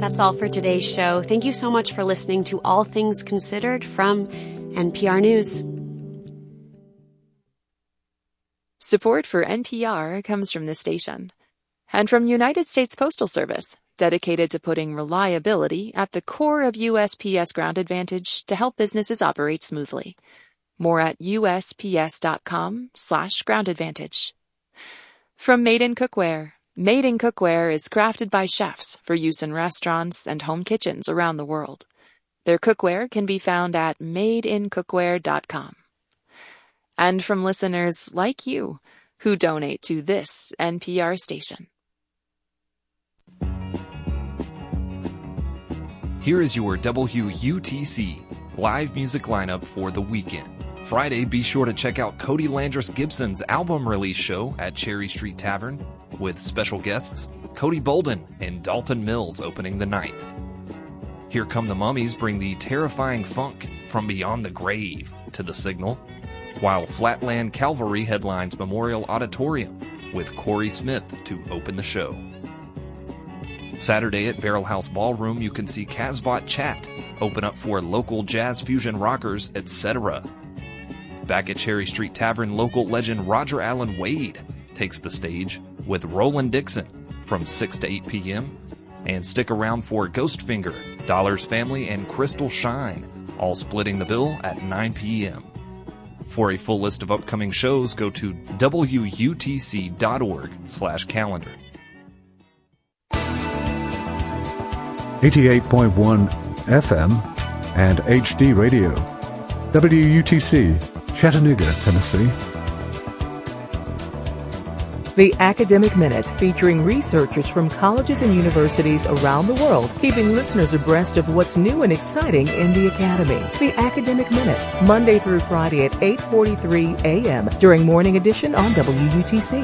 That's all for today's show. Thank you so much for listening to All Things Considered from NPR News. Support for NPR comes from this station and from United States Postal Service, dedicated to putting reliability at the core of USPS Ground Advantage to help businesses operate smoothly. More at USPS.com/Ground Advantage. From Made in Cookware. Made in Cookware is crafted by chefs for use in restaurants and home kitchens around the world. Their cookware can be found at madeincookware.com. And from listeners like you who donate to this NPR station. Here is your WUTC live music lineup for the weekend. Friday, be sure to check out Cody Landris Gibson's album release show at Cherry Street Tavern with special guests Cody Bolden and Dalton Mills opening the night. Here Come the Mummies bring the terrifying funk from beyond the grave to the Signal, while Flatland Calvary headlines Memorial Auditorium with Corey Smith to open the show. Saturday at Barrel House Ballroom, you can see Casbot Chat open up for local jazz fusion rockers, etc. Back at Cherry Street Tavern, local legend Roger Allen Wade takes the stage with Roland Dixon from 6 to 8 p.m. And stick around for Ghostfinger, Dollars Family, and Crystal Shine, all splitting the bill at 9 p.m. For a full list of upcoming shows, go to WUTC.org/calendar. 88.1 FM and HD Radio. WUTC, Chattanooga, Tennessee. The Academic Minute, featuring researchers from colleges and universities around the world, keeping listeners abreast of what's new and exciting in the academy. The Academic Minute, Monday through Friday at 8:43 a.m. during Morning Edition on WUTC.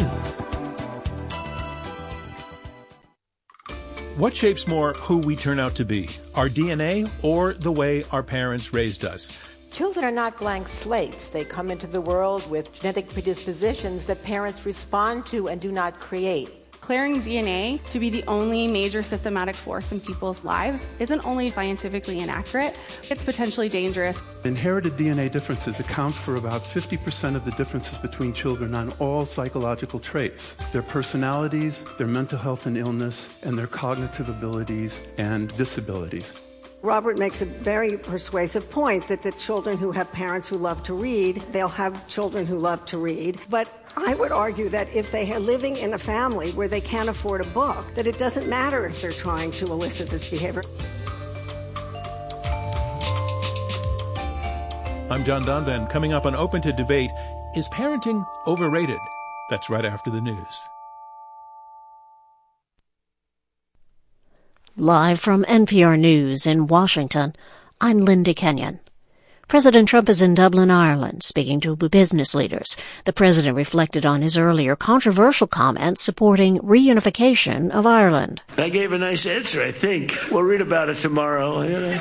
What shapes more who we turn out to be, our DNA or the way our parents raised us? Children are not blank slates. They come into the world with genetic predispositions that parents respond to and do not create. Declaring DNA to be the only major systematic force in people's lives isn't only scientifically inaccurate, it's potentially dangerous. Inherited DNA differences account for about 50% of the differences between children on all psychological traits. Their personalities, their mental health and illness, and their cognitive abilities and disabilities. Robert makes a very persuasive point that the children who have parents who love to read, they'll have children who love to read. But I would argue that if they are living in a family where they can't afford a book, that it doesn't matter if they're trying to elicit this behavior. I'm John Donvan. Coming up on Open to Debate, is parenting overrated? That's right after the news. Live from NPR News in Washington, I'm Linda Kenyon. President Trump is in Dublin, Ireland, speaking to business leaders. The president reflected on his earlier controversial comments supporting reunification of Ireland. I gave a nice answer, I think. We'll read about it tomorrow. You know?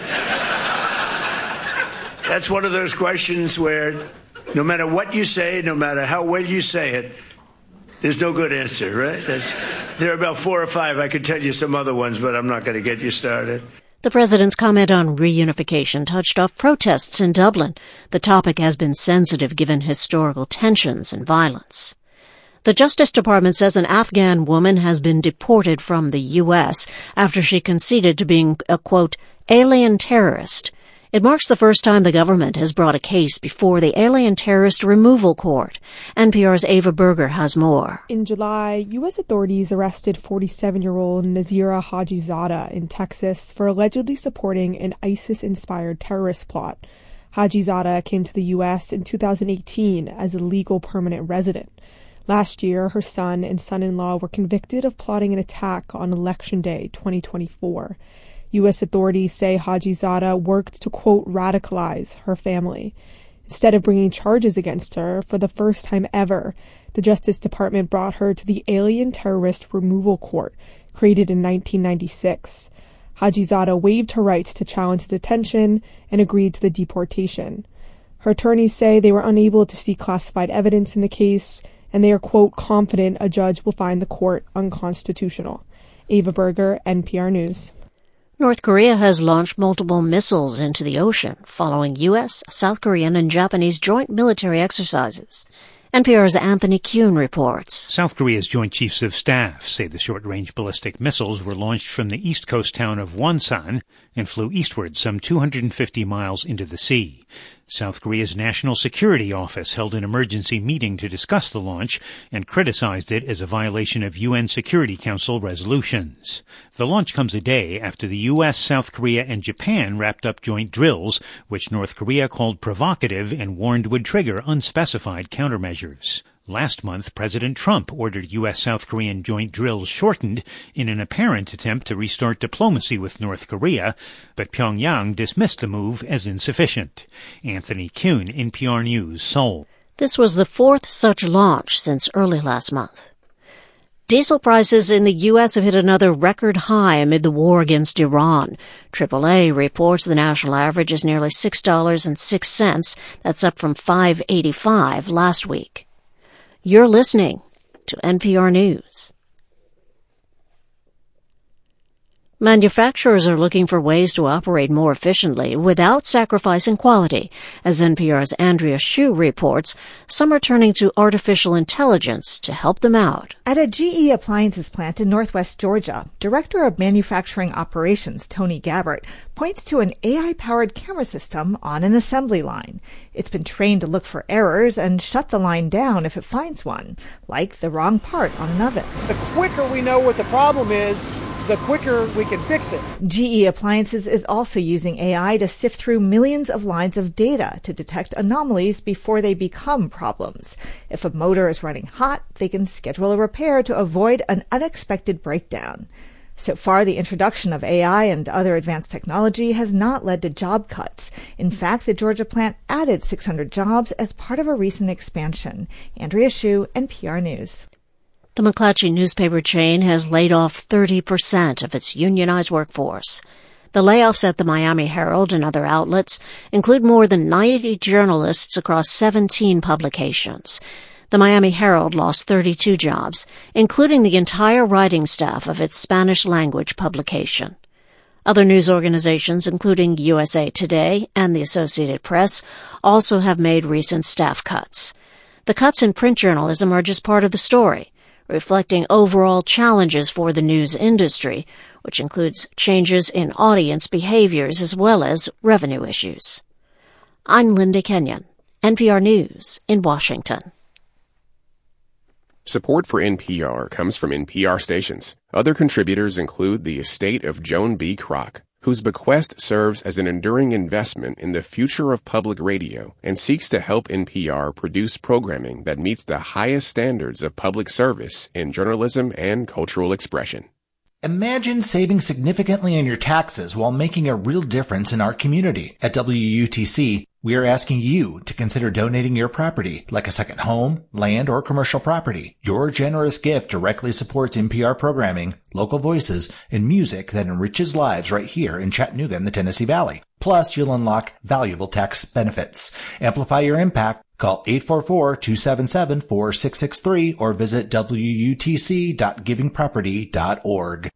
That's one of those questions where no matter what you say, no matter how well you say it, there's no good answer, right? There are about 4 or 5. I could tell you some other ones, but I'm not going to get you started. The president's comment on reunification touched off protests in Dublin. The topic has been sensitive given historical tensions and violence. The Justice Department says an Afghan woman has been deported from the U.S. after she conceded to being a, quote, alien terrorist. It marks the first time the government has brought a case before the Alien Terrorist Removal Court. NPR's Ava Berger has more. In July, U.S. authorities arrested 47-year-old Nazira Hajizada in Texas for allegedly supporting an ISIS-inspired terrorist plot. Hajizada came to the U.S. in 2018 as a legal permanent resident. Last year, her son and son-in-law were convicted of plotting an attack on Election Day 2024. U.S. authorities say Hajizada worked to, quote, radicalize her family. Instead of bringing charges against her, for the first time ever, the Justice Department brought her to the Alien Terrorist Removal Court, created in 1996. Hajizada waived her rights to challenge the detention and agreed to the deportation. Her attorneys say they were unable to see classified evidence in the case, and they are, quote, confident a judge will find the court unconstitutional. Ava Berger, NPR News. North Korea has launched multiple missiles into the ocean following U.S., South Korean, and Japanese joint military exercises. NPR's Anthony Kuhn reports. South Korea's Joint Chiefs of Staff say the short-range ballistic missiles were launched from the east coast town of Wonsan and flew eastward some 250 miles into the sea. South Korea's National Security Office held an emergency meeting to discuss the launch and criticized it as a violation of UN Security Council resolutions. The launch comes a day after the U.S., South Korea, and Japan wrapped up joint drills, which North Korea called provocative and warned would trigger unspecified countermeasures. Last month, President Trump ordered U.S.-South Korean joint drills shortened in an apparent attempt to restart diplomacy with North Korea, but Pyongyang dismissed the move as insufficient. Anthony Kuhn, NPR News, Seoul. This was the fourth such launch since early last month. Diesel prices in the U.S. have hit another record high amid the war against Iran. AAA reports the national average is nearly $6.06. That's up from $5.85 last week. You're listening to NPR News. Manufacturers are looking for ways to operate more efficiently without sacrificing quality. As NPR's Andrea Hsu reports, some are turning to artificial intelligence to help them out. At a GE appliances plant in Northwest Georgia, Director of Manufacturing Operations Tony Gabbert points to an AI-powered camera system on an assembly line. It's been trained to look for errors and shut the line down if it finds one, like the wrong part on an oven. The quicker we know what the problem is, the quicker we can fix it. GE Appliances is also using AI to sift through millions of lines of data to detect anomalies before they become problems. If a motor is running hot, they can schedule a repair to avoid an unexpected breakdown. So far, the introduction of AI and other advanced technology has not led to job cuts. In fact, the Georgia plant added 600 jobs as part of a recent expansion. Andrea Hsu, NPR News. The McClatchy newspaper chain has laid off 30% of its unionized workforce. The layoffs at the Miami Herald and other outlets include more than 90 journalists across 17 publications. The Miami Herald lost 32 jobs, including the entire writing staff of its Spanish-language publication. Other news organizations, including USA Today and the Associated Press, also have made recent staff cuts. The cuts in print journalism are just part of the story, reflecting overall challenges for the news industry, which includes changes in audience behaviors as well as revenue issues. I'm Linda Kenyon, NPR News in Washington. Support for NPR comes from NPR stations. Other contributors include the estate of Joan B. Kroc, whose bequest serves as an enduring investment in the future of public radio and seeks to help NPR produce programming that meets the highest standards of public service in journalism and cultural expression. Imagine saving significantly on your taxes while making a real difference in our community. At WUTC, we are asking you to consider donating your property, like a second home, land, or commercial property. Your generous gift directly supports NPR programming, local voices, and music that enriches lives right here in Chattanooga and the Tennessee Valley. Plus, you'll unlock valuable tax benefits. Amplify your impact. Call 844-277-4663 or visit wutc.givingproperty.org.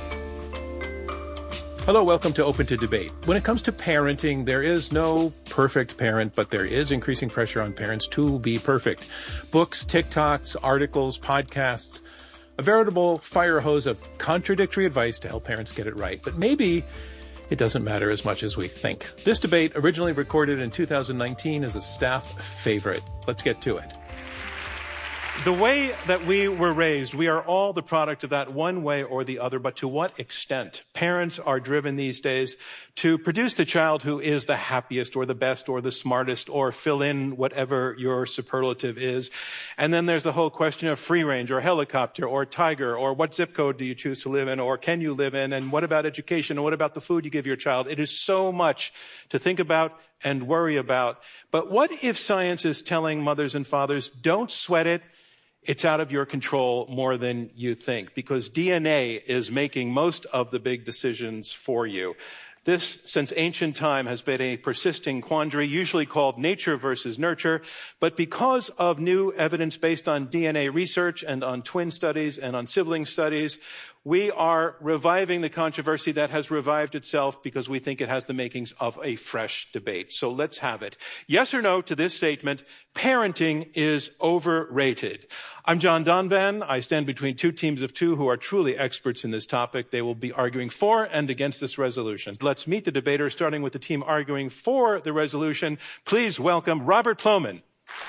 Hello, welcome to Open to Debate. When it comes to parenting, there is no perfect parent, but there is increasing pressure on parents to be perfect. Books, TikToks, articles, podcasts, a veritable fire hose of contradictory advice to help parents get it right. But maybe it doesn't matter as much as we think. This debate, originally recorded in 2019, is a staff favorite. Let's get to it. The way that we were raised, we are all the product of that one way or the other, but to what extent? Parents are driven these days to produce the child who is the happiest or the best or the smartest or fill in whatever your superlative is. And then there's the whole question of free range or helicopter or tiger or what zip code do you choose to live in or can you live in, and what about education and what about the food you give your child? It is so much to think about and worry about. But what if science is telling mothers and fathers, don't sweat it? It's out of your control more than you think, because DNA is making most of the big decisions for you. This, since ancient time, has been a persisting quandary, usually called nature versus nurture. But because of new evidence based on DNA research and on twin studies and on sibling studies, We are reviving the controversy that has revived itself because we think it has the makings of a fresh debate. So let's have it. Yes or no to this statement, parenting is overrated. I'm John Donvan. I stand between two teams of two who are truly experts in this topic. They will be arguing for and against this resolution. Let's meet the debaters, starting with the team arguing for the resolution. Please welcome Robert Plomin.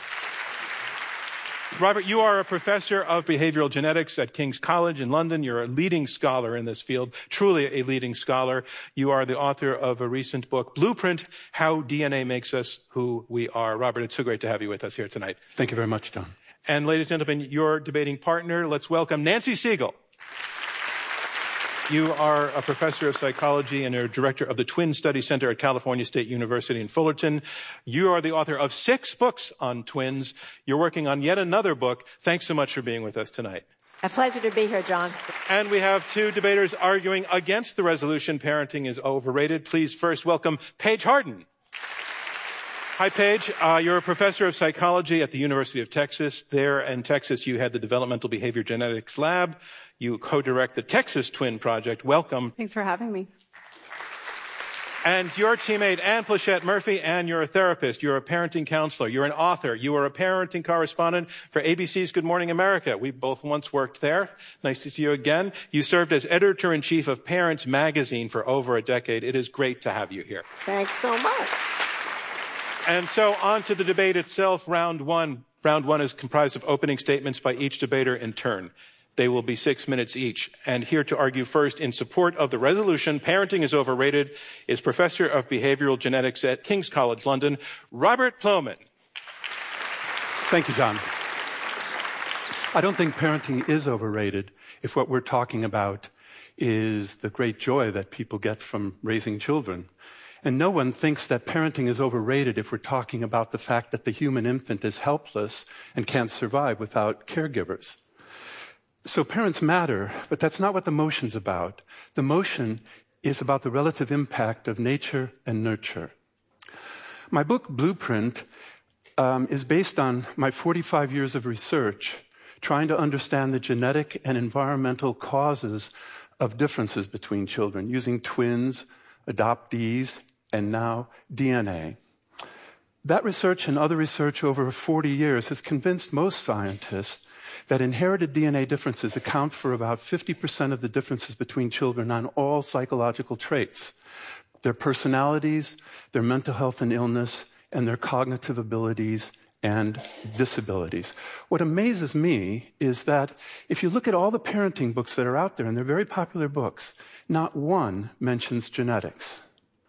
Robert, you are a professor of behavioral genetics at King's College in London. You're a leading scholar in this field, truly a leading scholar. You are the author of a recent book, Blueprint, How DNA Makes Us Who We Are. Robert, it's so great to have you with us here tonight. Thank you very much, John. And ladies and gentlemen, your debating partner, let's welcome Nancy Siegel. You are a professor of psychology and a director of the Twin Study Center at California State University in Fullerton. You are the author of 6 books on twins. You're working on yet another book. Thanks so much for being with us tonight. A pleasure to be here, John. And we have 2 debaters arguing against the resolution, parenting is overrated. Please first welcome Paige Harden. Hi, Paige. You're a professor of psychology at the University of Texas. There in Texas, you had the Developmental Behavior Genetics Lab. You co-direct the Texas Twin Project. Welcome. Thanks for having me. And your teammate, Ann Plachette Murphy, and you're a therapist. You're a parenting counselor. You're an author. You were a parenting correspondent for ABC's Good Morning America. We both once worked there. Nice to see you again. You served as editor-in-chief of Parents Magazine for over a decade. It is great to have you here. Thanks so much. And so on to the debate itself, round one. Round one is comprised of opening statements by each debater in turn. They will be 6 minutes each. And here to argue first in support of the resolution, parenting is overrated, is Professor of Behavioral Genetics at King's College London, Robert Plomin. Thank you, John. I don't think parenting is overrated if what we're talking about is the great joy that people get from raising children. And no one thinks that parenting is overrated if we're talking about the fact that the human infant is helpless and can't survive without caregivers. So parents matter, but that's not what the motion's about. The motion is about the relative impact of nature and nurture. My book, Blueprint, is based on my 45 years of research trying to understand the genetic and environmental causes of differences between children using twins, adoptees, and now DNA. That research and other research over 40 years has convinced most scientists that inherited DNA differences account for about 50% of the differences between children on all psychological traits. Their personalities, their mental health and illness, and their cognitive abilities and disabilities. What amazes me is that if you look at all the parenting books that are out there, and they're very popular books, not one mentions genetics.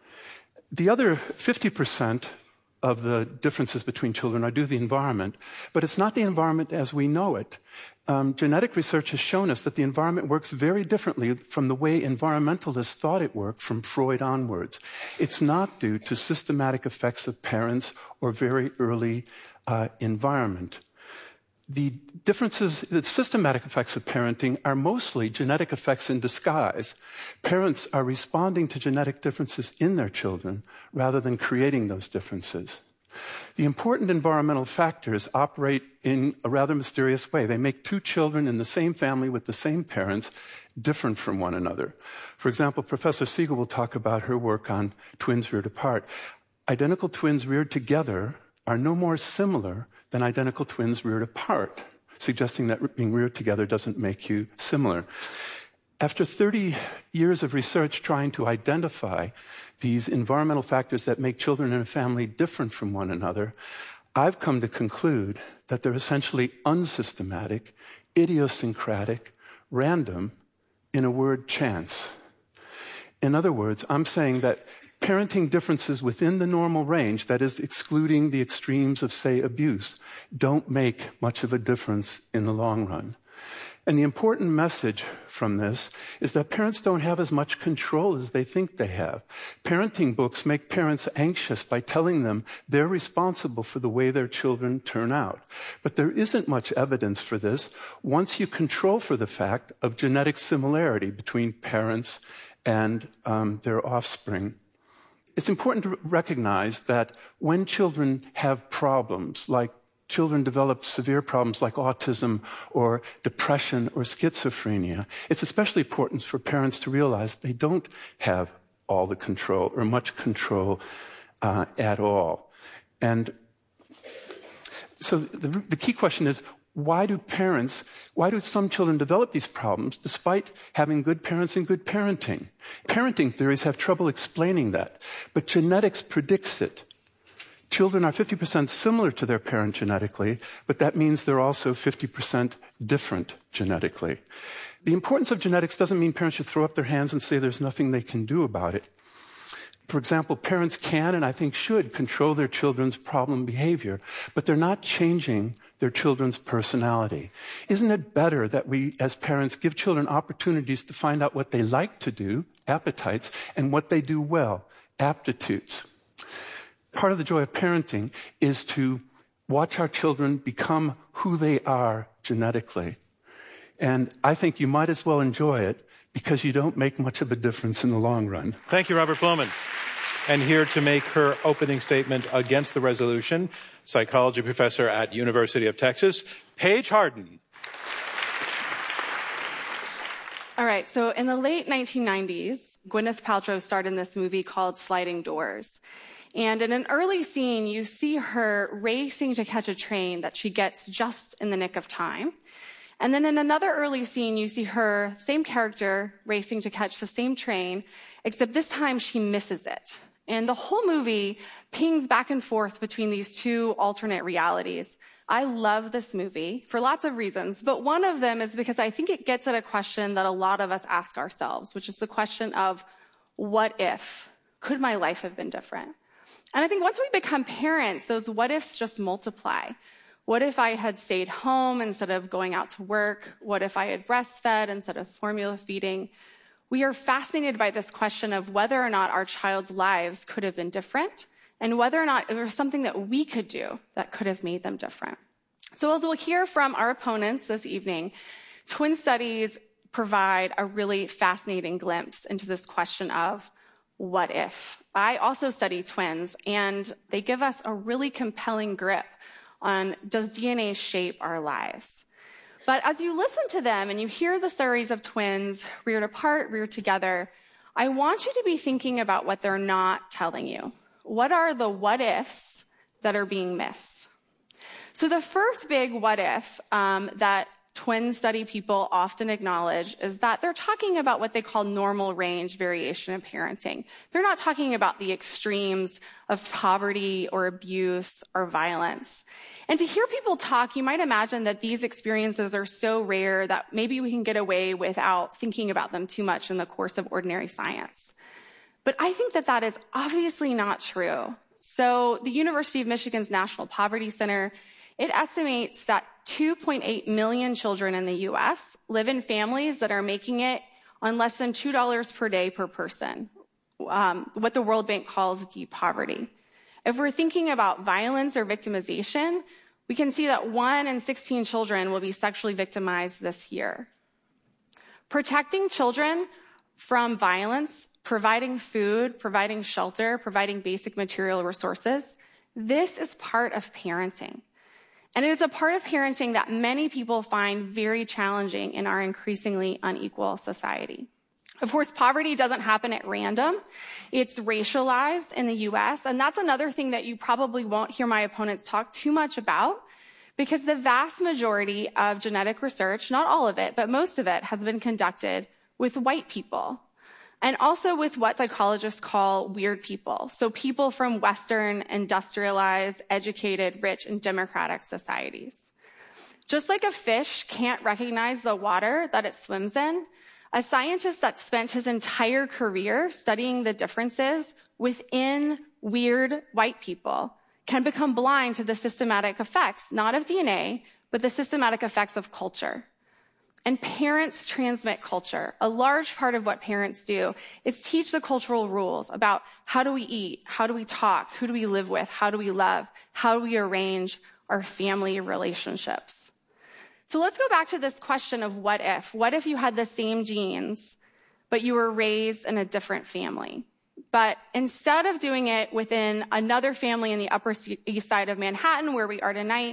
The other 50% of the differences between children are due to the environment, but it's not the environment as we know it. Genetic research has shown us that the environment works very differently from the way environmentalists thought it worked from Freud onwards. It's not due to systematic effects of parents or very early environment. The differences, the systematic effects of parenting are mostly genetic effects in disguise. Parents are responding to genetic differences in their children rather than creating those differences. The important environmental factors operate in a rather mysterious way. They make 2 children in the same family with the same parents different from one another. For example, Professor Siegel will talk about her work on twins reared apart. Identical twins reared together are no more similar than identical twins reared apart, suggesting that being reared together doesn't make you similar. After 30 years of research trying to identify these environmental factors that make children in a family different from one another, I've come to conclude that they're essentially unsystematic, idiosyncratic, random, in a word, chance. In other words, I'm saying that parenting differences within the normal range, that is, excluding the extremes of, say, abuse, don't make much of a difference in the long run. And the important message from this is that parents don't have as much control as they think they have. Parenting books make parents anxious by telling them they're responsible for the way their children turn out. But there isn't much evidence for this once you control for the fact of genetic similarity between parents and their offspring. It's important to recognize that when children have problems like children develop severe problems like autism or depression or schizophrenia, it's especially important for parents to realize they don't have all the control or much control at all. And so the key question is, why do some children develop these problems despite having good parents and good parenting? Parenting theories have trouble explaining that, but genetics predicts it. Children are 50% similar to their parent genetically, but that means they're also 50% different genetically. The importance of genetics doesn't mean parents should throw up their hands and say there's nothing they can do about it. For example, parents can and I think should control their children's problem behavior, but they're not changing their children's personality. Isn't it better that we, as parents, give children opportunities to find out what they like to do, appetites, and what they do well, aptitudes? Part of the joy of parenting is to watch our children become who they are genetically. And I think you might as well enjoy it because you don't make much of a difference in the long run. Thank you, Robert Plomin. And here to make her opening statement against the resolution, psychology professor at University of Texas, Paige Harden. All right, so in the late 1990s, Gwyneth Paltrow starred in this movie called Sliding Doors. And in an early scene, you see her racing to catch a train that she gets just in the nick of time. And then in another early scene, you see her, same character, racing to catch the same train, except this time she misses it. And the whole movie pings back and forth between these two alternate realities. I love this movie for lots of reasons, but one of them is because I think it gets at a question that a lot of us ask ourselves, which is the question of, what if? Could my life have been different? And I think once we become parents, those what ifs just multiply. What if I had stayed home instead of going out to work? What if I had breastfed instead of formula feeding? We are fascinated by this question of whether or not our child's lives could have been different and whether or not there was something that we could do that could have made them different. So as we'll hear from our opponents this evening, twin studies provide a really fascinating glimpse into this question of what if. I also study twins, and they give us a really compelling grip on, does DNA shape our lives? But as you listen to them and you hear the stories of twins reared apart, reared together, I want you to be thinking about what they're not telling you. What are the what ifs that are being missed? So the first big what if that twin study people often acknowledge is that they're talking about what they call normal range variation in parenting. They're not talking about the extremes of poverty or abuse or violence. And to hear people talk, you might imagine that these experiences are so rare that maybe we can get away without thinking about them too much in the course of ordinary science. But I think that that is obviously not true. So the University of Michigan's National Poverty Center, it estimates that 2.8 million children in the U.S. live in families that are making it on less than $2 per day per person, what the World Bank calls deep poverty. If we're thinking about violence or victimization, we can see that 1 in 16 children will be sexually victimized this year. Protecting children from violence, providing food, providing shelter, providing basic material resources, this is part of parenting. And it is a part of parenting that many people find very challenging in our increasingly unequal society. Of course, poverty doesn't happen at random. It's racialized in the U.S., and that's another thing that you probably won't hear my opponents talk too much about, because the vast majority of genetic research, not all of it, but most of it, has been conducted with white people. And also with what psychologists call weird people. So people from Western, industrialized, educated, rich, and democratic societies. Just like a fish can't recognize the water that it swims in, a scientist that spent his entire career studying the differences within weird white people can become blind to the systematic effects, not of DNA, but the systematic effects of culture. And parents transmit culture. A large part of what parents do is teach the cultural rules about how do we eat, how do we talk, who do we live with, how do we love, how do we arrange our family relationships. So let's go back to this question of what if. What if you had the same genes, but you were raised in a different family? But instead of doing it within another family in the Upper East Side of Manhattan, where we are tonight,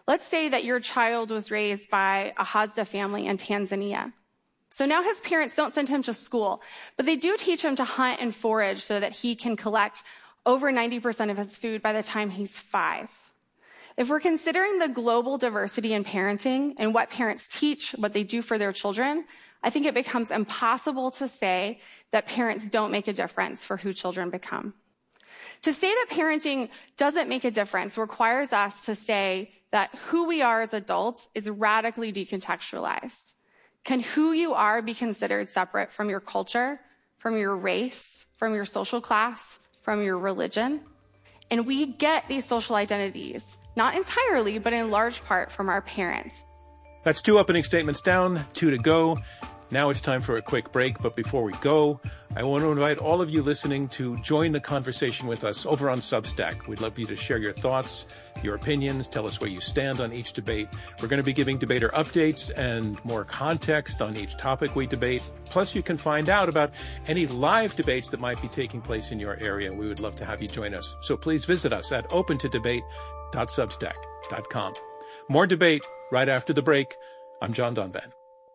Let's say that your child was raised by a Hadza family in Tanzania. So now his parents don't send him to school, but they do teach him to hunt and forage so that he can collect over 90% of his food by the time he's 5. If we're considering the global diversity in parenting and what parents teach, what they do for their children, I think it becomes impossible to say that parents don't make a difference for who children become. To say that parenting doesn't make a difference requires us to say that who we are as adults is radically decontextualized. Can who you are be considered separate from your culture, from your race, from your social class, from your religion? And we get these social identities, not entirely, but in large part from our parents. That's 2 opening statements down, 2 to go. Now it's time for a quick break, but before we go, I want to invite all of you listening to join the conversation with us over on Substack. We'd love you to share your thoughts, your opinions, tell us where you stand on each debate. We're going to be giving debater updates and more context on each topic we debate. Plus, you can find out about any live debates that might be taking place in your area. We would love to have you join us. So please visit us at opentodebate.substack.com. More debate right after the break. I'm John Donvan.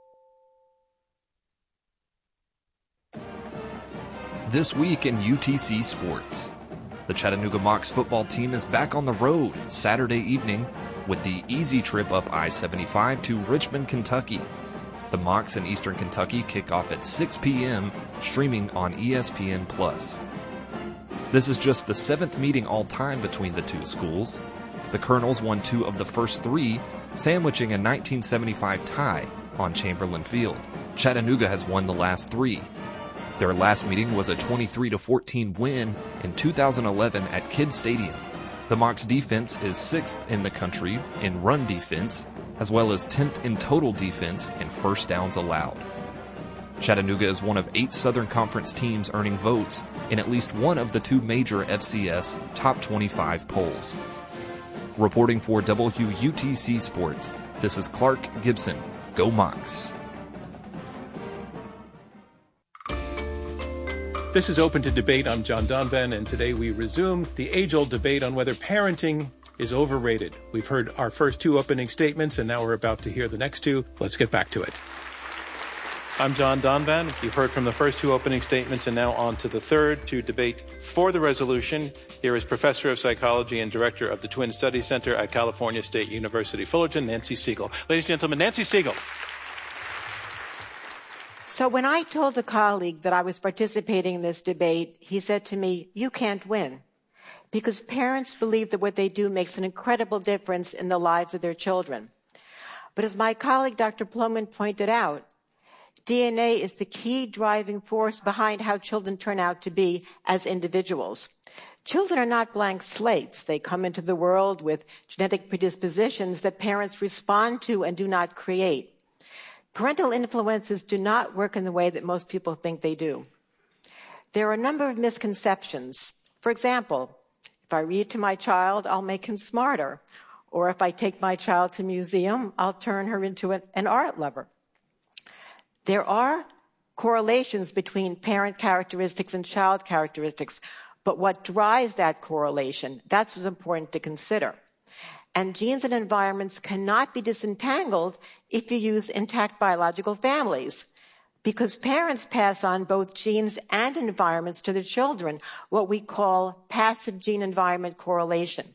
This week in UTC sports, the Chattanooga Mocs football team is back on the road Saturday evening with the easy trip up I-75 to Richmond, Kentucky. The Mocs in Eastern Kentucky kick off at 6 p.m., streaming on ESPN+. This is just the 7th meeting all-time between the two schools. The Colonels won 2 of the first 3, sandwiching a 1975 tie on Chamberlain Field. Chattanooga has won the last 3. Their last meeting was a 23-14 win in 2011 at Kidd Stadium. The Mocs defense is 6th in the country in run defense, as well as 10th in total defense and first downs allowed. Chattanooga is one of 8 Southern Conference teams earning votes in at least one of the 2 major FCS top 25 polls. Reporting for WUTC Sports, this is Clark Gibson. Go Mocs! This is Open to Debate. I'm John Donvan, and today we resume the age-old debate on whether parenting is overrated. We've heard our first 2 opening statements, and now we're about to hear the next 2. Let's get back to it. I'm John Donvan. You've heard from the first 2 opening statements, and now on to the third to debate for the resolution. Here is Professor of Psychology and Director of the Twin Study Center at California State University, Fullerton, Nancy Siegel. Ladies and gentlemen, Nancy Siegel. So when I told a colleague that I was participating in this debate, he said to me, "You can't win," because parents believe that what they do makes an incredible difference in the lives of their children. But as my colleague Dr. Plomin pointed out, DNA is the key driving force behind how children turn out to be as individuals. Children are not blank slates. They come into the world with genetic predispositions that parents respond to and do not create. Parental influences do not work in the way that most people think they do. There are a number of misconceptions. For example, if I read to my child, I'll make him smarter. Or if I take my child to a museum, I'll turn her into an art lover. There are correlations between parent characteristics and child characteristics, but what drives that correlation, that's what's important to consider. And genes and environments cannot be disentangled if you use intact biological families, because parents pass on both genes and environments to their children, what we call passive gene-environment correlation.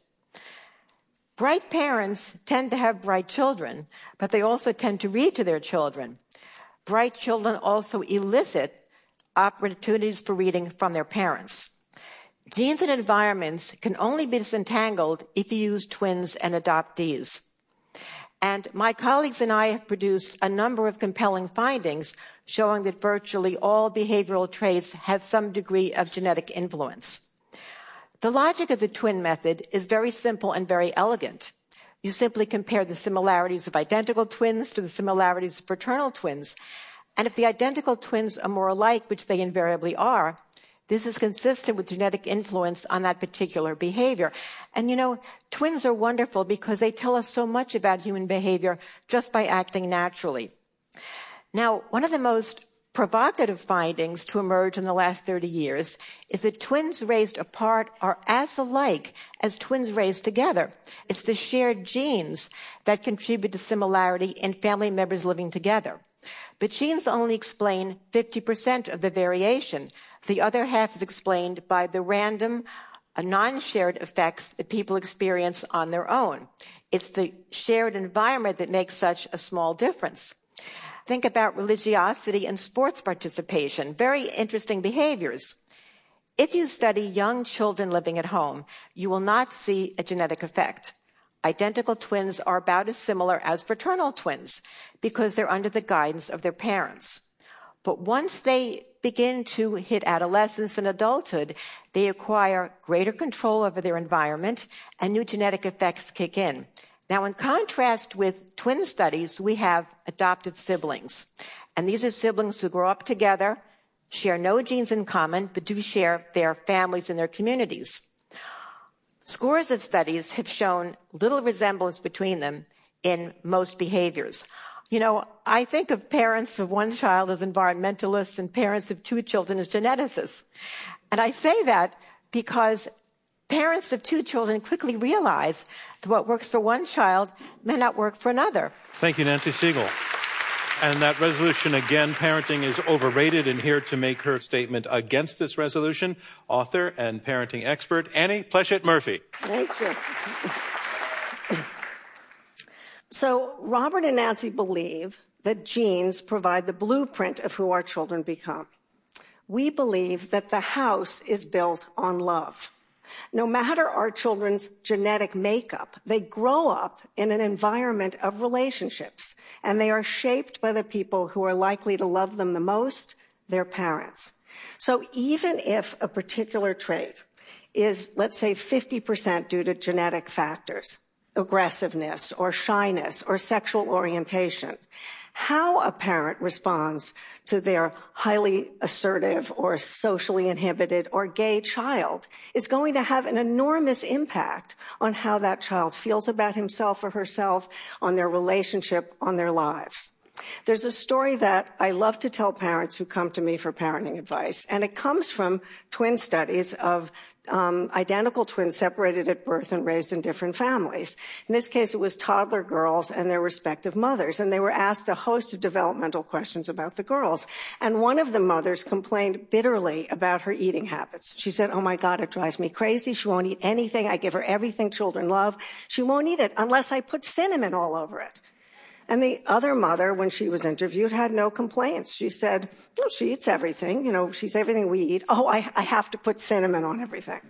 Bright parents tend to have bright children, but they also tend to read to their children. Bright children also elicit opportunities for reading from their parents. Genes and environments can only be disentangled if you use twins and adoptees. And my colleagues and I have produced a number of compelling findings showing that virtually all behavioral traits have some degree of genetic influence. The logic of the twin method is very simple and very elegant. You simply compare the similarities of identical twins to the similarities of fraternal twins. And if the identical twins are more alike, which they invariably are, this is consistent with genetic influence on that particular behavior. And you know, twins are wonderful because they tell us so much about human behavior just by acting naturally. Now, one of the most provocative findings to emerge in the last 30 years is that twins raised apart are as alike as twins raised together. It's the shared genes that contribute to similarity in family members living together. But genes only explain 50% of the variation. The other half is explained by the random, non-shared effects that people experience on their own. It's the shared environment that makes such a small difference. Think about religiosity and sports participation, very interesting behaviors. If you study young children living at home, you will not see a genetic effect. Identical twins are about as similar as fraternal twins because they're under the guidance of their parents. But once they begin to hit adolescence and adulthood, they acquire greater control over their environment and new genetic effects kick in. Now, in contrast with twin studies, we have adoptive siblings. And these are siblings who grow up together, share no genes in common, but do share their families and their communities. Scores of studies have shown little resemblance between them in most behaviors. You know, I think of parents of one child as environmentalists and parents of two children as geneticists. And I say that because parents of two children quickly realize that what works for one child may not work for another. Thank you, Nancy Siegel. And that resolution, again, parenting is overrated, and here to make her statement against this resolution, author and parenting expert, Annie Pleshette Murphy. Thank you. So Robert and Nancy believe that genes provide the blueprint of who our children become. We believe that the house is built on love. No matter our children's genetic makeup, they grow up in an environment of relationships, and they are shaped by the people who are likely to love them the most, their parents. So even if a particular trait is, let's say, 50% due to genetic factors, aggressiveness or shyness or sexual orientation, how a parent responds to their highly assertive or socially inhibited or gay child is going to have an enormous impact on how that child feels about himself or herself, on their relationship, on their lives. There's a story that I love to tell parents who come to me for parenting advice, and it comes from twin studies of identical twins separated at birth and raised in different families. In this case, it was toddler girls and their respective mothers, and they were asked a host of developmental questions about the girls. And one of the mothers complained bitterly about her eating habits. She said, "Oh my God, it drives me crazy. She won't eat anything. I give her everything children love. She won't eat it unless I put cinnamon all over it." And the other mother, when she was interviewed, had no complaints. She said, "No, she eats everything. You know, she's everything we eat. Oh, I have to put cinnamon on everything."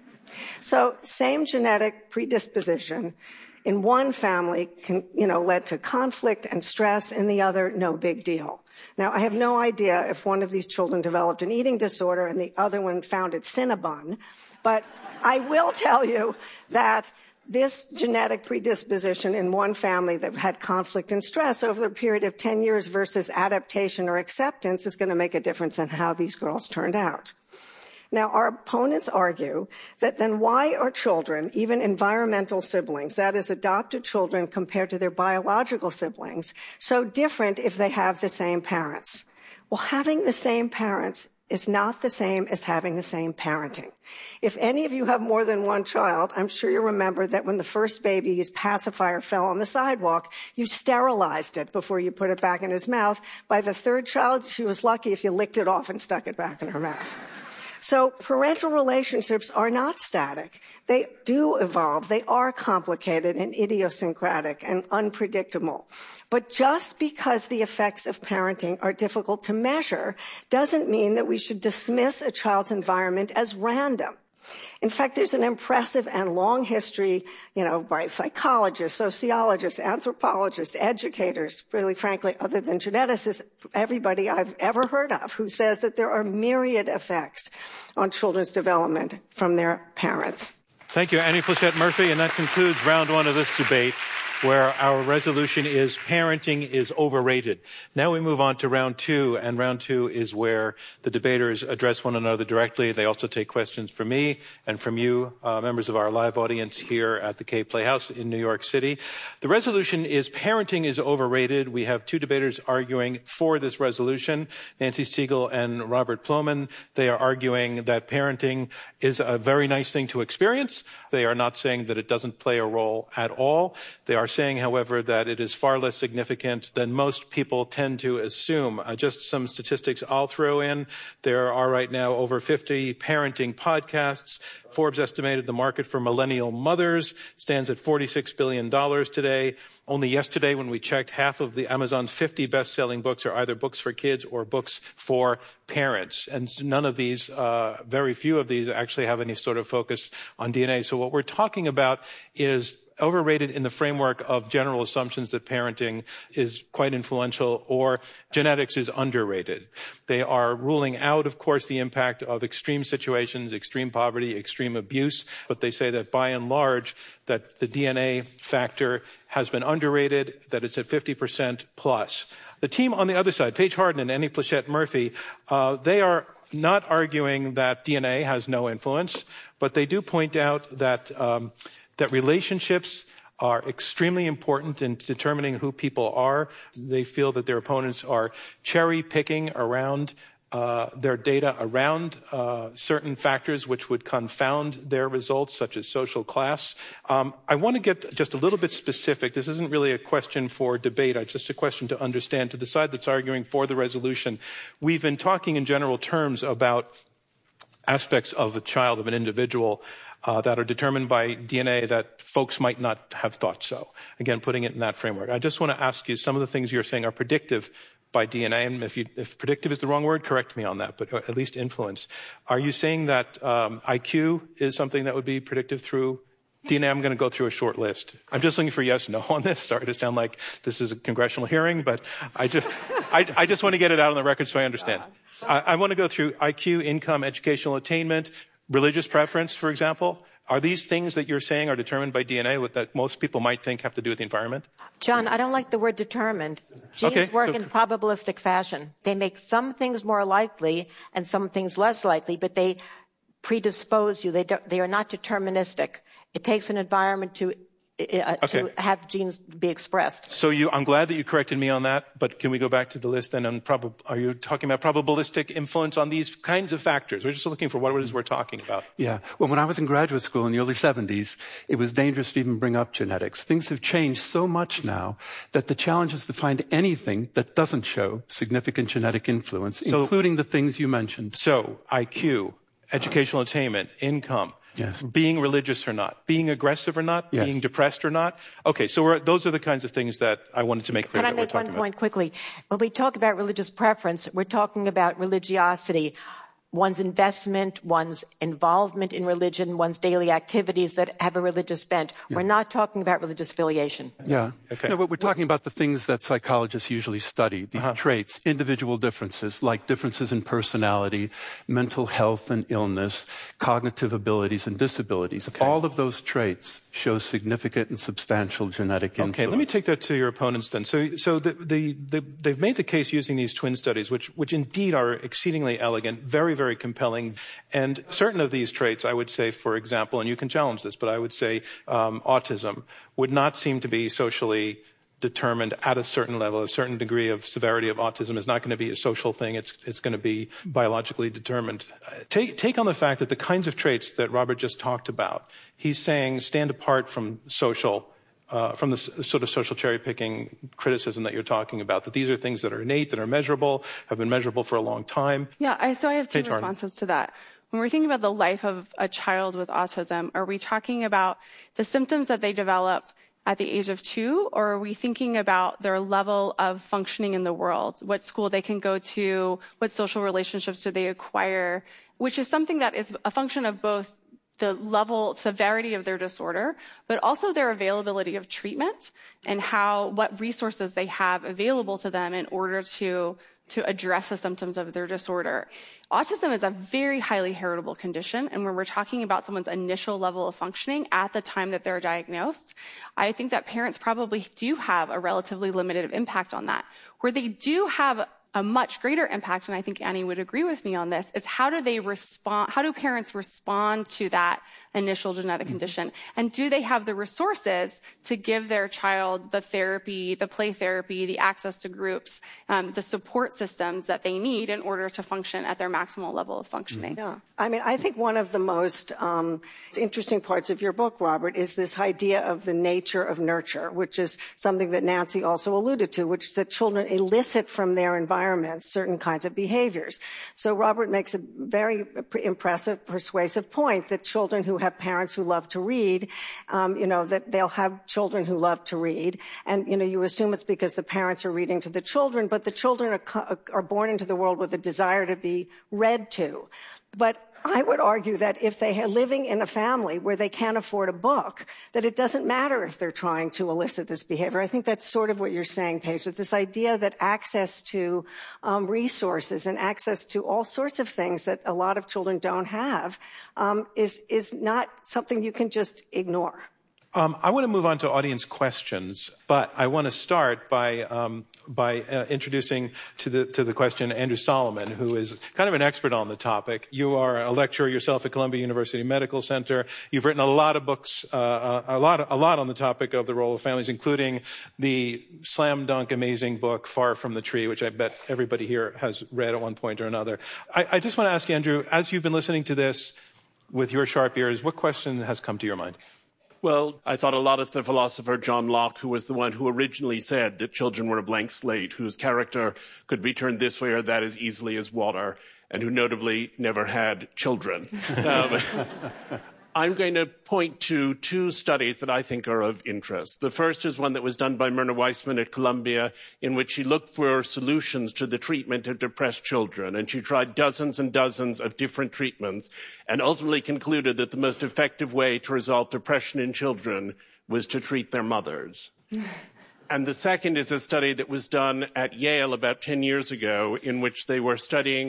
So same genetic predisposition in one family led to conflict and stress. In the other, no big deal. Now, I have no idea if one of these children developed an eating disorder and the other one found it Cinnabon. But I will tell you that this genetic predisposition in one family that had conflict and stress over a period of 10 years versus adaptation or acceptance is going to make a difference in how these girls turned out. Now, our opponents argue that then why are children, even environmental siblings, that is, adopted children compared to their biological siblings, so different if they have the same parents? Well, having the same parents is not the same as having the same parenting. If any of you have more than one child, I'm sure you remember that when the first baby's pacifier fell on the sidewalk, you sterilized it before you put it back in his mouth. By the third child, she was lucky if you licked it off and stuck it back in her mouth. So parental relationships are not static. They do evolve. They are complicated and idiosyncratic and unpredictable. But just because the effects of parenting are difficult to measure doesn't mean that we should dismiss a child's environment as random. In fact, there's an impressive and long history, by psychologists, sociologists, anthropologists, educators, really frankly, other than geneticists, everybody I've ever heard of who says that there are myriad effects on children's development from their parents. Thank you, Annie Pleshette Murphy, and that concludes round one of this debate. where our resolution is parenting is overrated. Now we move on to round two, and round two is where the debaters address one another directly. They also take questions from me and from you, members of our live audience here at the Cave Playhouse in New York City. The resolution is parenting is overrated. We have two debaters arguing for this resolution, Nancy Siegel and Robert Plomin. They are arguing that parenting is a very nice thing to experience. They are not saying that it doesn't play a role at all. They are saying, however, that it is far less significant than most people tend to assume. Just some statistics I'll throw in. There are right now over 50 parenting podcasts. Forbes estimated the market for millennial mothers stands at $46 billion today. Only yesterday, when we checked, half of the Amazon's 50 best-selling books are either books for kids or books for parents. And none of these, very few of these, actually have any sort of focus on DNA. So what we're talking about is overrated in the framework of general assumptions that parenting is quite influential, or genetics is underrated. They are ruling out, of course, the impact of extreme situations, extreme poverty, extreme abuse, but they say that by and large, that the DNA factor has been underrated, that it's at 50% plus. The team on the other side, Paige Harden and Annie Plachette Murphy, they are not arguing that DNA has no influence, but they do point out that that relationships are extremely important in determining who people are. They feel that their opponents are cherry-picking around their data around certain factors which would confound their results, such as social class. I want to get just a little bit specific. This isn't really a question for debate. It's just a question to understand. To the side that's arguing for the resolution, we've been talking in general terms about aspects of a child, of an individual, that are determined by DNA that folks might not have thought so. Again, putting it in that framework. I just want to ask you, some of the things you're saying are predictive by DNA, and if predictive is the wrong word, correct me on that, but at least influence. Are you saying that IQ is something that would be predictive through DNA? I'm going to go through a short list. I'm just looking for yes, no on this. Sorry to sound like this is a congressional hearing, but I just want to get it out on the record so I understand. I want to go through IQ, income, educational attainment, religious preference, for example. Are these things that you're saying are determined by DNA that most people might think have to do with the environment? John, I don't like the word determined. Genes work in probabilistic fashion. They make some things more likely and some things less likely, but they predispose you. They are not deterministic. It takes an environment to have genes be expressed. So I'm glad that you corrected me on that, but can we go back to the list then? Are you talking about probabilistic influence on these kinds of factors? We're just looking for what it is we're talking about. Yeah. Well, when I was in graduate school in the early 70s, it was dangerous to even bring up genetics. Things have changed so much now that the challenge is to find anything that doesn't show significant genetic influence, including the things you mentioned. So IQ, educational attainment, income. Yes. Being religious or not, being aggressive or not, being depressed or not. Okay, so those are the kinds of things that I wanted to make clear. Can I make one point quickly? When we talk about religious preference, we're talking about religiosity, one's investment, one's involvement in religion, one's daily activities that have a religious bent. Yeah. We're not talking about religious affiliation. Yeah. Okay. No, but we're talking about the things that psychologists usually study, these traits, individual differences, like differences in personality, mental health and illness, cognitive abilities and disabilities. Okay. All of those traits show significant and substantial genetic influence. Okay, let me take that to your opponents then. So they've made the case using these twin studies, which indeed are exceedingly elegant, very, very compelling. And certain of these traits, I would say, for example, and you can challenge this, but I would say autism would not seem to be socially determined at a certain level. A certain degree of severity of autism is not going to be a social thing. It's going to be biologically determined. Take on the fact that the kinds of traits that Robert just talked about, he's saying stand apart from social, from the sort of social cherry-picking criticism that you're talking about, that these are things that are innate, that are measurable, have been measurable for a long time. Yeah, so I have two responses to that. When we're thinking about the life of a child with autism, are we talking about the symptoms that they develop at the age of 2, or are we thinking about their level of functioning in the world, what school they can go to, what social relationships do they acquire, which is something that is a function of both the level, severity of their disorder, but also their availability of treatment and what resources they have available to them in order to to address the symptoms of their disorder. Autism is a very highly heritable condition, and when we're talking about someone's initial level of functioning at the time that they're diagnosed, I think that parents probably do have a relatively limited impact on that. Where they do have a much greater impact, and I think Annie would agree with me on this, is how do parents respond to that initial genetic condition? And do they have the resources to give their child the therapy, the play therapy, the access to groups, the support systems that they need in order to function at their maximal level of functioning? Yeah. I mean, I think one of the most interesting parts of your book, Robert, is this idea of the nature of nurture, which is something that Nancy also alluded to, which is that children elicit from their environment certain kinds of behaviors. So Robert makes a very impressive, persuasive point that children who have parents who love to read, that they'll have children who love to read. And, you assume it's because the parents are reading to the children, but the children are born into the world with a desire to be read to. But I would argue that if they are living in a family where they can't afford a book, that it doesn't matter if they're trying to elicit this behavior. I think that's sort of what you're saying, Paige, that this idea that access to resources and access to all sorts of things that a lot of children don't have is not something you can just ignore. I want to move on to audience questions, but I want to start by introducing to the question Andrew Solomon, who is kind of an expert on the topic. You are a lecturer yourself at Columbia University Medical Center. You've written a lot of books, a lot on the topic of the role of families, including the slam dunk amazing book Far from the Tree, which I bet everybody here has read at one point or another. I just want to ask you, Andrew, as you've been listening to this with your sharp ears, what question has come to your mind? Well, I thought a lot of the philosopher John Locke, who was the one who originally said that children were a blank slate, whose character could be turned this way or that as easily as water, and who notably never had children. I'm going to point to two studies that I think are of interest. The first is one that was done by Myrna Weissman at Columbia, in which she looked for solutions to the treatment of depressed children. And she tried dozens and dozens of different treatments and ultimately concluded that the most effective way to resolve depression in children was to treat their mothers. And the second is a study that was done at Yale about 10 years ago, in which they were studying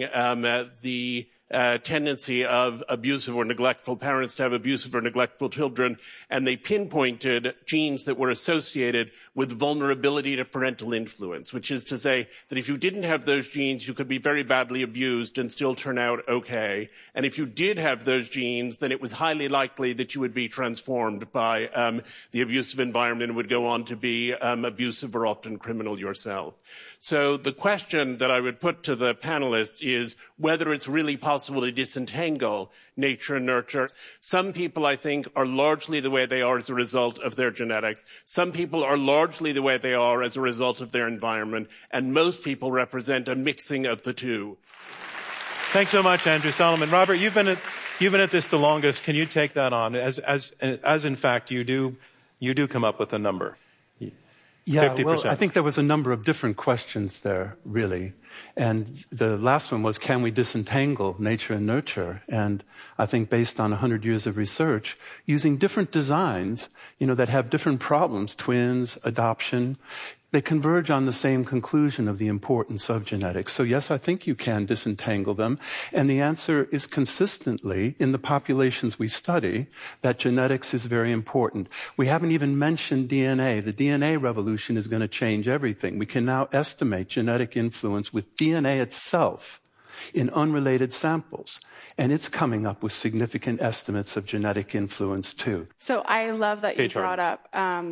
the tendency of abusive or neglectful parents to have abusive or neglectful children, and they pinpointed genes that were associated with vulnerability to parental influence, which is to say that if you didn't have those genes, you could be very badly abused and still turn out okay. And if you did have those genes, then it was highly likely that you would be transformed by the abusive environment and would go on to be abusive or often criminal yourself. So the question that I would put to the panelists is whether it's really possible to disentangle nature and nurture. Some people, I think, are largely the way they are as a result of their genetics. Some people are largely the way they are as a result of their environment. And most people represent a mixing of the two. Thanks so much, Andrew Solomon. Robert, you've been at this the longest. Can you take that on? As in fact, you do come up with a number. Yeah, 50%. well, I think there was a number of different questions there, really. And the last one was, can we disentangle nature and nurture? And I think based on 100 years of research, using different designs, that have different problems, twins, adoption, they converge on the same conclusion of the importance of genetics. So yes, I think you can disentangle them. And the answer is consistently, in the populations we study, that genetics is very important. We haven't even mentioned DNA. The DNA revolution is going to change everything. We can now estimate genetic influence with DNA itself in unrelated samples. And it's coming up with significant estimates of genetic influence, too. So I love that you brought up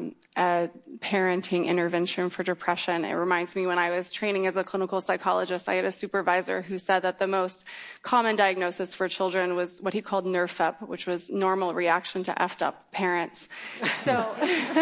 a parenting intervention for depression. It reminds me when I was training as a clinical psychologist, I had a supervisor who said that the most common diagnosis for children was what he called NRFEP, which was normal reaction to effed up parents. So...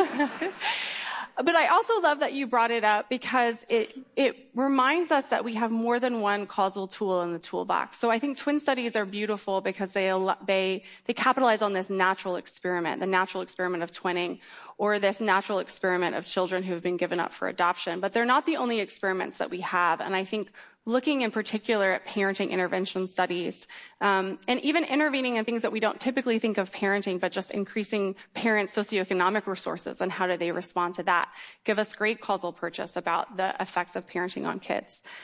But I also love that you brought it up because it reminds us that we have more than one causal tool in the toolbox. So I think twin studies are beautiful because they capitalize on this natural experiment, the natural experiment of twinning, or this natural experiment of children who have been given up for adoption. But they're not the only experiments that we have. And I think looking in particular at parenting intervention studies, and even intervening in things that we don't typically think of parenting, but just increasing parents' socioeconomic resources and how do they respond to that, give us great causal purchase about the effects of parenting on kids.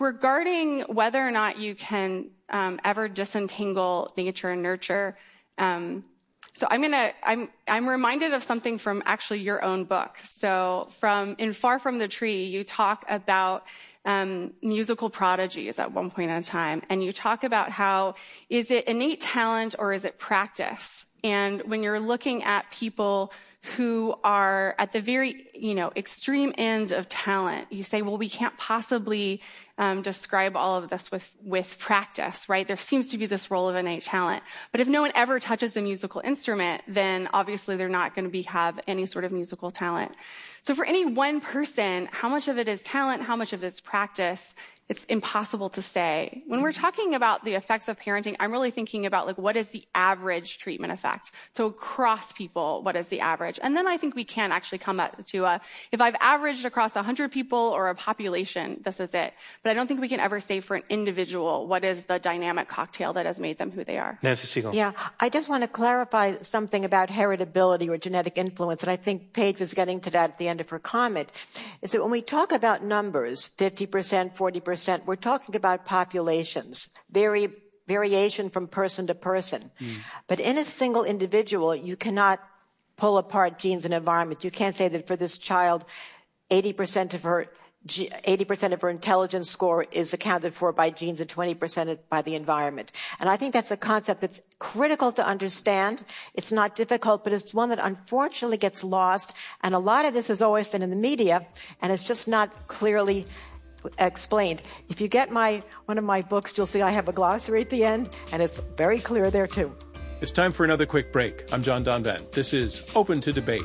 regarding whether or not you can ever disentangle nature and nurture, so I'm reminded of something from actually your own book. So in Far From the Tree, you talk about musical prodigies at one point in time, and you talk about how is it innate talent or is it practice? And when you're looking at people who are at the very, extreme end of talent, you say, well, we can't possibly describe all of this with practice, right? There seems to be this role of innate talent. But if no one ever touches a musical instrument, then obviously they're not going to have any sort of musical talent. So for any one person, how much of it is talent, how much of it is practice? It's impossible to say. When we're talking about the effects of parenting, I'm really thinking about what is the average treatment effect? So across people, what is the average? And then I think we can actually come up to if I've averaged across 100 people or a population, this is it. But I don't think we can ever say for an individual what is the dynamic cocktail that has made them who they are. Nancy Siegel. Yeah, I just want to clarify something about heritability or genetic influence, and I think Paige was getting to that at the end of her comment, is that when we talk about numbers, 50%, 40%, we're talking about populations, variation from person to person. But in a single individual, you cannot pull apart genes and environment. You can't say that for this child, 80% of her intelligence score is accounted for by genes and 20% by the environment. And I think that's a concept that's critical to understand. It's not difficult, but it's one that unfortunately gets lost. And a lot of this has always been in the media, and it's just not clearly explained. If you get one of my books, you'll see I have a glossary at the end, and it's very clear there too. It's time for another quick break. I'm John Donvan. This is Open to Debate.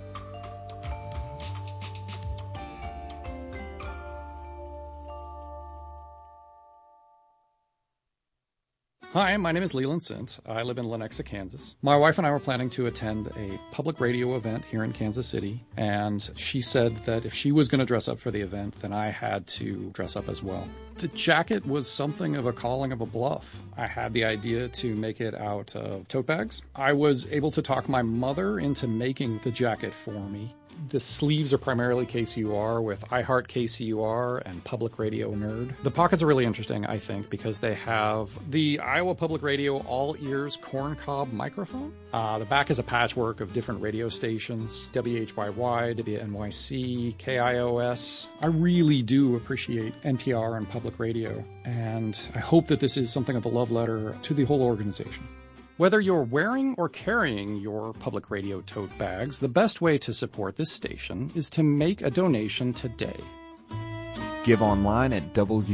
Hi, my name is Leland Sint. I live in Lenexa, Kansas. My wife and I were planning to attend a public radio event here in Kansas City, and she said that if she was going to dress up for the event, then I had to dress up as well. The jacket was something of a calling of a bluff. I had the idea to make it out of tote bags. I was able to talk my mother into making the jacket for me. The sleeves are primarily KCUR with I Heart KCUR and Public Radio Nerd. The pockets are really interesting, I think, because they have the Iowa Public Radio all-ears corncob microphone. The back is a patchwork of different radio stations, WHYY, WNYC, KIOS. I really do appreciate NPR and public radio, and I hope that this is something of a love letter to the whole organization. Whether you're wearing or carrying your public radio tote bags, the best way to support this station is to make a donation today. Give online at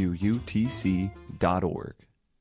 WUTC.org.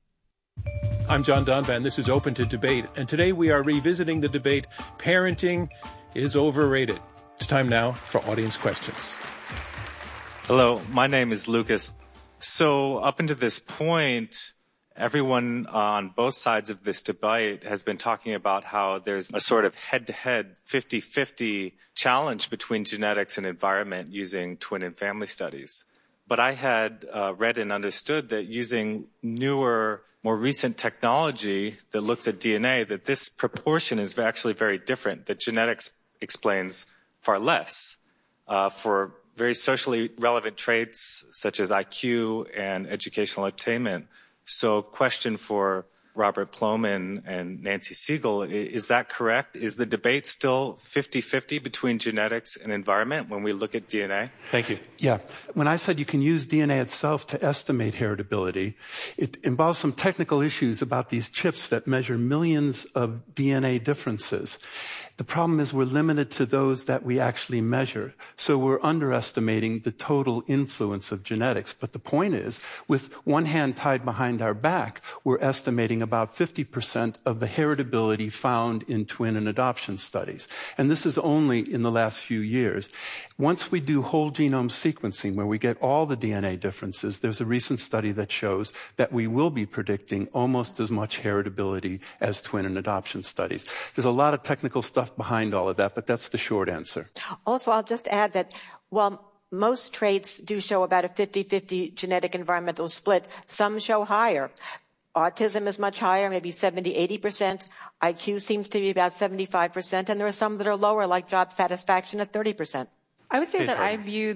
I'm John Donvan. This is Open to Debate, and today we are revisiting the debate, Parenting is Overrated. It's time now for audience questions. Hello, my name is Lucas. So up until this point, everyone on both sides of this debate has been talking about how there's a sort of head-to-head 50-50 challenge between genetics and environment using twin and family studies. But I had read and understood that using newer, more recent technology that looks at DNA, that this proportion is actually very different, that genetics explains far less for very socially relevant traits such as IQ and educational attainment. So question for Robert Plomin and Nancy Siegel, is that correct? Is the debate still 50-50 between genetics and environment when we look at DNA? Thank you. Yeah. When I said you can use DNA itself to estimate heritability, it involves some technical issues about these chips that measure millions of DNA differences. The problem is we're limited to those that we actually measure. So we're underestimating the total influence of genetics. But the point is, with one hand tied behind our back, we're estimating about 50% of the heritability found in twin and adoption studies. And this is only in the last few years. Once we do whole genome sequencing, where we get all the DNA differences, there's a recent study that shows that we will be predicting almost as much heritability as twin and adoption studies. There's a lot of technical stuff behind all of that, but that's the short answer. Also, I'll just add that while most traits do show about a 50-50 genetic environmental split, some show higher. Autism is much higher, maybe 70-80%. IQ seems to be about 75%, and there are some that are lower, like job satisfaction at 30%. I would say that I view this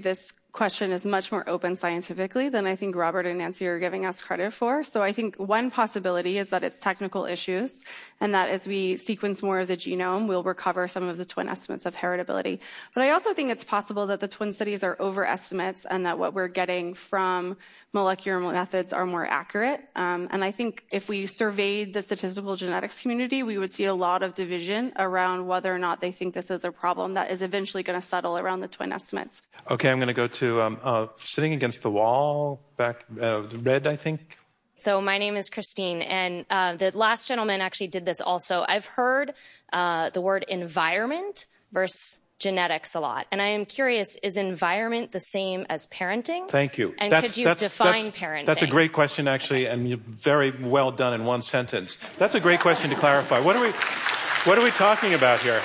question is much more open scientifically than I think Robert and Nancy are giving us credit for. So I think one possibility is that it's technical issues, and that as we sequence more of the genome, we'll recover some of the twin estimates of heritability. But I also think it's possible that the twin studies are overestimates and that what we're getting from molecular methods are more accurate. And I think if we surveyed the statistical genetics community, we would see a lot of division around whether or not they think this is a problem that is eventually going to settle around the twin estimates. Okay, I'm going to go to sitting against the wall, back red, I think. So my name is Christine, and the last gentleman actually did this also. I've heard the word environment versus genetics a lot, and I am curious, is environment the same as parenting? Thank you. And could you define parenting? That's a great question, actually, and you're very well done in one sentence. That's a great question to clarify. What are we talking about here?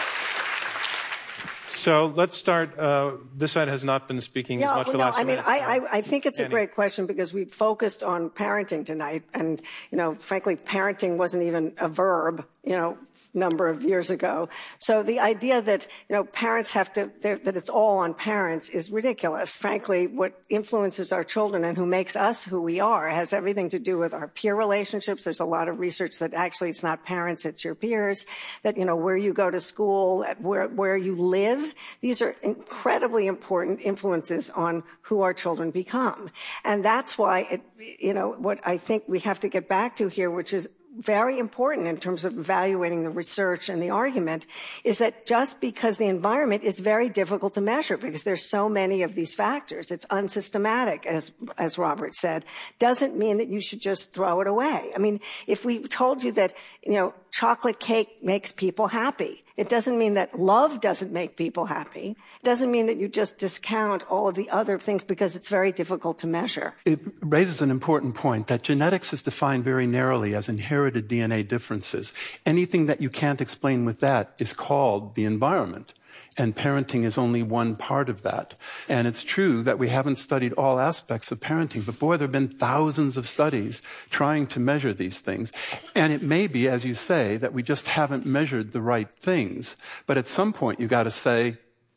So let's start. This side has not been speaking much for the last minute. I think it's a great question because we focused on parenting tonight, and frankly, parenting wasn't even a verb, number of years ago. So the idea that parents have to that it's all on parents is ridiculous. Frankly, what influences our children and who makes us who we are has everything to do with our peer relationships. There's a lot of research that actually it's not parents, it's your peers. That where you go to school, where you live. These are incredibly important influences on who our children become. And that's why what I think we have to get back to here, which is very important in terms of evaluating the research and the argument, is that just because the environment is very difficult to measure because there's so many of these factors, it's unsystematic, as Robert said, doesn't mean that you should just throw it away. I mean, if we told you that, chocolate cake makes people happy, it doesn't mean that love doesn't make people happy. It doesn't mean that you just discount all of the other things because it's very difficult to measure. It raises an important point that genetics is defined very narrowly as inherited DNA differences. Anything that you can't explain with that is called the environment. And parenting is only one part of that. And it's true that we haven't studied all aspects of parenting, but boy, there have been thousands of studies trying to measure these things. And it may be, as you say, that we just haven't measured the right things. But at some point, you got to say,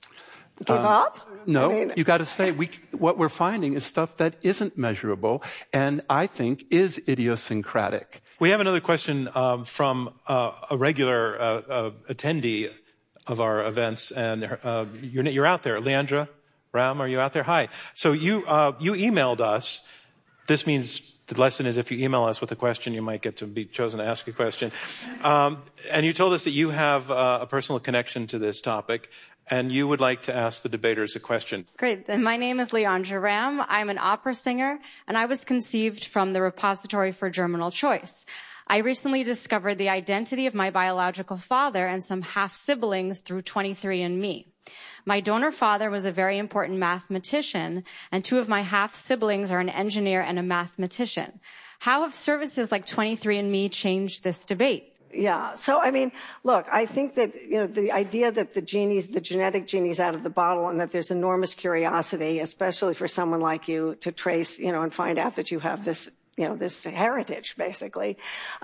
give up? No, you got to say what we're finding is stuff that isn't measurable and I think is idiosyncratic. We have another question from a regular attendee of our events, and you're out there. Leandra Ram, are you out there? Hi. So you emailed us. This means the lesson is if you email us with a question, you might get to be chosen to ask a question. And you told us that you have a personal connection to this topic, and you would like to ask the debaters a question. Great. And my name is Leandra Ram. I'm an opera singer, and I was conceived from the Repository for Germinal Choice. I recently discovered the identity of my biological father and some half-siblings through 23andMe. My donor father was a very important mathematician, and two of my half-siblings are an engineer and a mathematician. How have services like 23andMe changed this debate? Yeah. So, look, I think that, the idea that the genetic genie's out of the bottle and that there's enormous curiosity, especially for someone like you to trace, and find out that you have this this heritage, basically.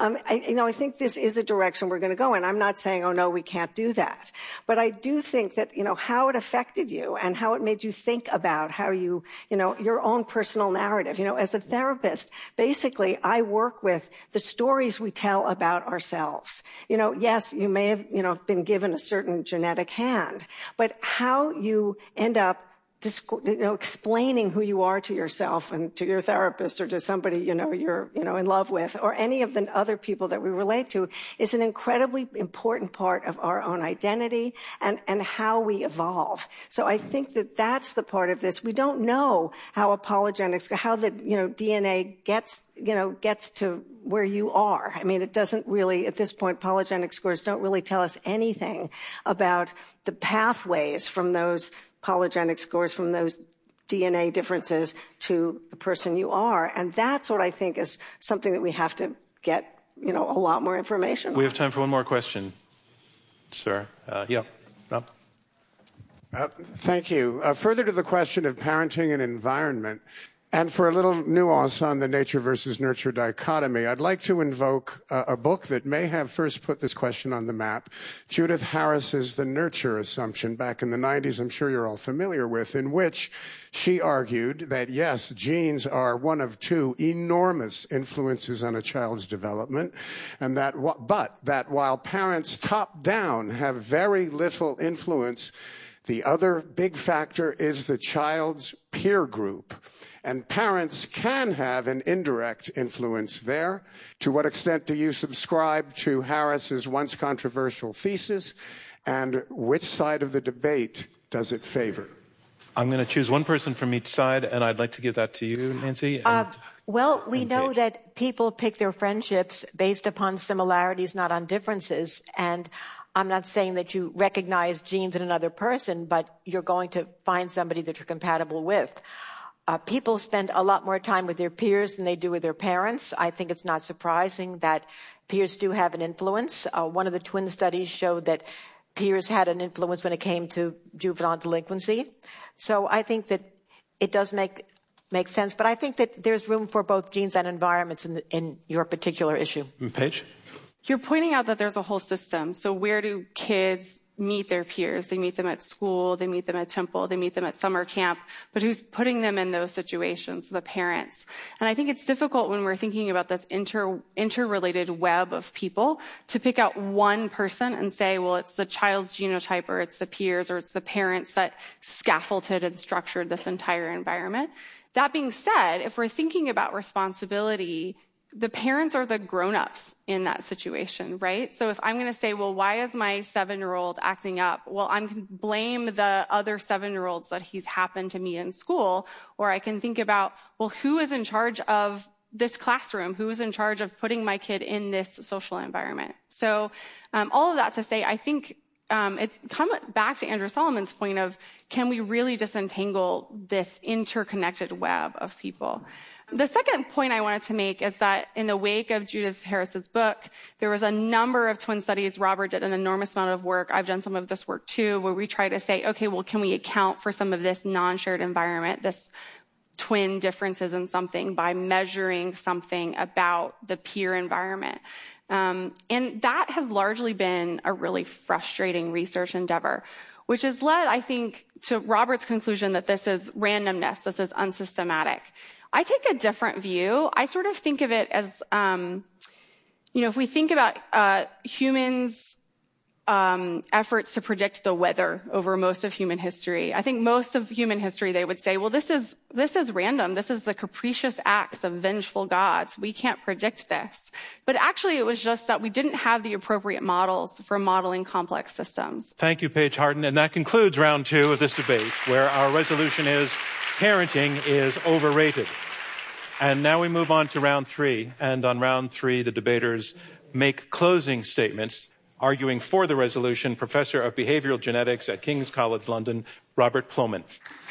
I think this is a direction we're going to go in. I'm not saying, oh, no, we can't do that. But I do think that, how it affected you and how it made you think about how you, your own personal narrative. As a therapist, basically, I work with the stories we tell about ourselves. Yes, you may have, been given a certain genetic hand, but how you end up explaining who you are to yourself and to your therapist or to somebody, you're, in love with, or any of the other people that we relate to is an incredibly important part of our own identity and how we evolve. So I think that that's the part of this. We don't know how apologetics, how the, DNA gets to where you are. It doesn't really, at this point, polygenic scores don't really tell us anything about the pathways from those polygenic scores, from those DNA differences to the person you are. And that's what I think is something that we have to get, a lot more information on. We have time for one more question, sir. Yeah. No. Thank you. Further to the question of parenting and environment, And for a little nuance on the nature versus nurture dichotomy, I'd like to invoke a book that may have first put this question on the map, Judith Harris's The Nurture Assumption back in the 90s, I'm sure you're all familiar with, in which she argued that, yes, genes are one of two enormous influences on a child's development, and that while parents top down have very little influence, the other big factor is the child's peer group. And parents can have an indirect influence there. To what extent do you subscribe to Harris's once controversial thesis? And which side of the debate does it favor? I'm going to choose one person from each side, and I'd like to give that to you, Nancy. Well, we know that people pick their friendships based upon similarities, not on differences. And I'm not saying that you recognize genes in another person, but you're going to find somebody that you're compatible with. People spend a lot more time with their peers than they do with their parents. I think it's not surprising that peers do have an influence. One of the twin studies showed that peers had an influence when it came to juvenile delinquency. So I think that it does make sense. But I think that there's room for both genes and environments in your particular issue. Paige? You're pointing out that there's a whole system. So where do kids meet their peers? They meet them at school, they meet them at temple, they meet them at summer camp, but who's putting them in those situations? The parents. And I think it's difficult when we're thinking about this interrelated web of people to pick out one person and say, well, it's the child's genotype, or it's the peers, or it's the parents that scaffolded and structured this entire environment. That being said, if we're thinking about responsibility, the parents are the grown-ups in that situation, right? So if I'm going to say, well, why is my 7-year-old acting up? Well, I can blame the other 7-year-olds that he's happened to meet in school, or I can think about, well, who is in charge of this classroom? Who is in charge of putting my kid in this social environment? So all of that to say, I think it's come back to Andrew Solomon's point of, can we really disentangle this interconnected web of people? The second point I wanted to make is that in the wake of Judith Harris's book, there was a number of twin studies. Robert did an enormous amount of work. I've done some of this work too, where we try to say, okay, well, can we account for some of this non-shared environment, this twin differences in something, by measuring something about the peer environment? And that has largely been a really frustrating research endeavor, which has led, I think, to Robert's conclusion that this is randomness, this is unsystematic. I take a different view. I sort of think of it as, if we think about humans' efforts to predict the weather over most of human history, I think most of human history they would say, well, this is random. This is the capricious acts of vengeful gods. We can't predict this. But actually, it was just that we didn't have the appropriate models for modeling complex systems. Thank you, Paige Harden. And that concludes round 2 of this debate, where our resolution is parenting is overrated. And now we move on to round 3. And on round 3, the debaters make closing statements. Arguing for the resolution, Professor of Behavioral Genetics at King's College London, Robert Plomin.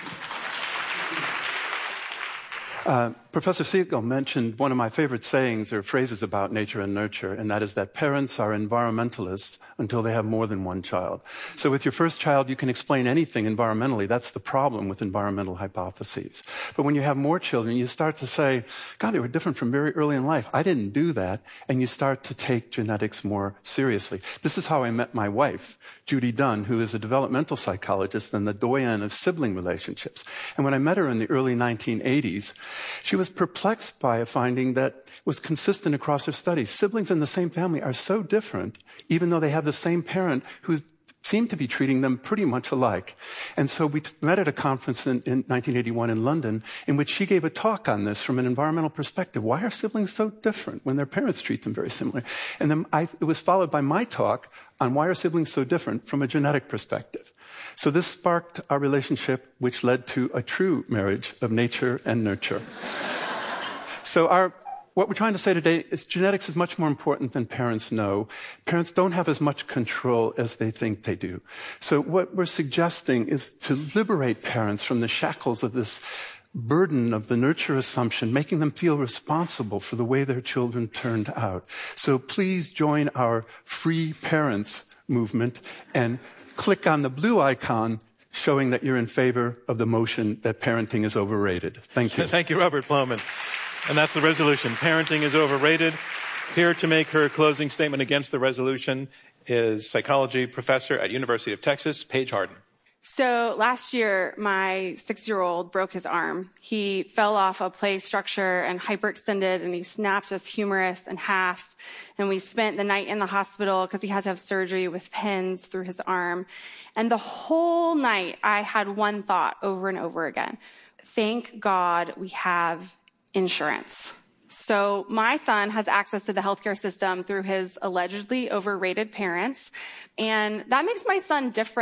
Professor Siegel mentioned one of my favorite sayings or phrases about nature and nurture, and that is that parents are environmentalists until they have more than one child. So with your first child, you can explain anything environmentally. That's the problem with environmental hypotheses. But when you have more children, you start to say, God, they were different from very early in life. I didn't do that. And you start to take genetics more seriously. This is how I met my wife, Judy Dunn, who is a developmental psychologist and the doyen of sibling relationships. And when I met her in the early 1980s, she was perplexed by a finding that was consistent across her studies. Siblings in the same family are so different, even though they have the same parent who seemed to be treating them pretty much alike. And so we met at a conference in 1981 in London, in which she gave a talk on this from an environmental perspective. Why are siblings so different when their parents treat them very similarly? And then it was followed by my talk on why are siblings so different from a genetic perspective. So this sparked our relationship, which led to a true marriage of nature and nurture. So what we're trying to say today is genetics is much more important than parents know. Parents don't have as much control as they think they do. So what we're suggesting is to liberate parents from the shackles of this burden of the nurture assumption, making them feel responsible for the way their children turned out. So please join our Free Parents movement and click on the blue icon showing that you're in favor of the motion that parenting is overrated. Thank you. Thank you, Robert Plomin. And that's the resolution. Parenting is overrated. Here to make her closing statement against the resolution is psychology professor at University of Texas, Paige Harden. So last year, my 6-year-old broke his arm. He fell off a play structure and hyperextended, and he snapped his humerus in half. And we spent the night in the hospital because he had to have surgery with pins through his arm. And the whole night, I had one thought over and over again. Thank God we have insurance. So my son has access to the healthcare system through his allegedly overrated parents. And that makes my son different.